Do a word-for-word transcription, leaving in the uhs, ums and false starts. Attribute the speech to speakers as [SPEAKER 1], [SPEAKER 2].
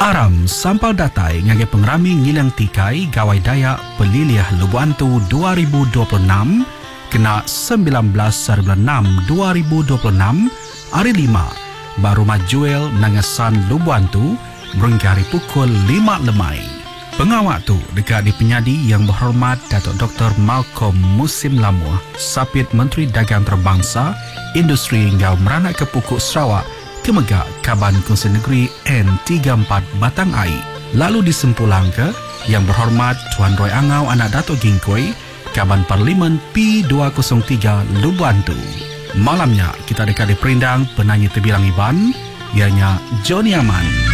[SPEAKER 1] Aram sampal datai ngagai pengrami ngilang tikai gawai Dayak Peliliah Lubuantu dua ribu dua puluh enam kena sembilan belas bulan enam dua ribu dua puluh enam hari lima baru majuel nangasan Lubuantu berhingga hari pukul lima lemai. Pengawak tu dekat di penyadi yang berhormat Datuk Doktor Malcolm Musim Lamuh, Sapit Menteri Dagang Terbangsa, Industri hingga meranak ke Pukuk Sarawak, Kemegak Kaban Kongsi Negeri N tiga puluh empat Batang Air. Lalu disempulang ke yang berhormat Tuan Roy Angau anak Datuk Gingkoi, Kaban Parlimen P dua kosong tiga Lubuantu. Malamnya kita dekat di perindang penyanyi terbilang Iban, ianya Johnny Aman.